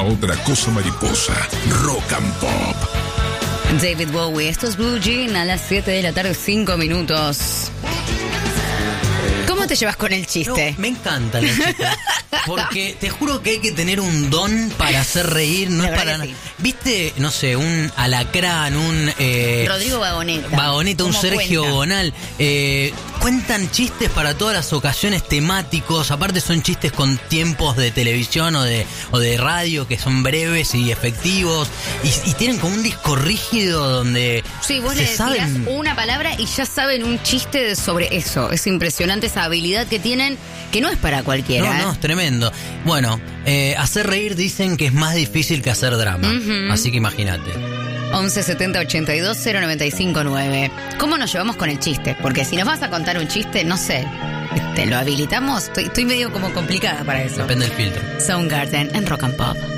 otra cosa mariposa. Rock and Pop. David Bowie, esto es Blue Jean a las 7 de la tarde, 5 minutos. ¿Cómo te llevas con el chiste? No, me encanta el chiste. Porque te juro que hay que tener un don para hacer reír, no La es para verdad nada. que sí. ¿Viste, no sé, un Alacrán, un... Rodrigo Vagoneta. Vagoneta, un ¿Cómo Sergio cuenta? Bonal. Cuentan chistes para todas las ocasiones, temáticos. Aparte son chistes con tiempos de televisión o de radio que son breves y efectivos. Y tienen como un disco rígido donde Sí, vos se le tirás saben... una palabra y ya saben un chiste sobre eso. Es impresionante esa habilidad que tienen, que no es para cualquiera. No, es tremendo. Bueno, hacer reír dicen que es más difícil que hacer drama. Así que imagínate. 11 70 82 095 9. ¿Cómo nos llevamos con el chiste? Porque si nos vas a contar un chiste, no sé, ¿te lo habilitamos? Estoy medio como complicada para eso. Depende del filtro. Soundgarden en Rock and Pop.